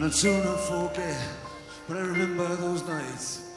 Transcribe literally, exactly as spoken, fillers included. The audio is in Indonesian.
And I'd sooner forget, but I remember those nights.